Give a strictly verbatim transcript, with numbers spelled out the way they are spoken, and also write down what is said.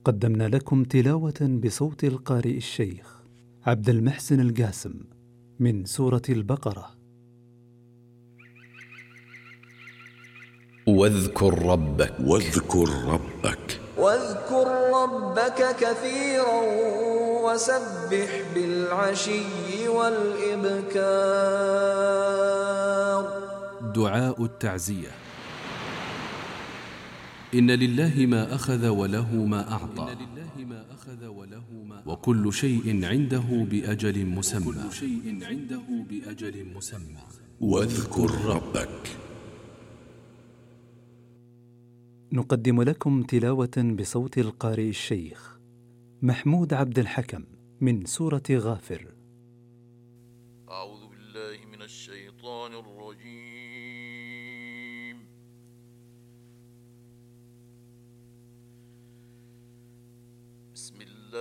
قدمنا لكم تلاوة بصوت القارئ الشيخ عبد المحسن القاسم من سورة البقرة. واذكر ربك واذكر ربك واذكر ربك كثيرا وسبح بالعشي والإبكار. دعاء التعزية. إن لله ما أخذ وله ما أعطى، وكل شيء عنده بأجل مسمى. واذكر ربك. نقدم لكم تلاوة بصوت القارئ الشيخ محمود عبد الحكم من سورة غافر. أعوذ بالله من الشيطان الرجيم. بسم الله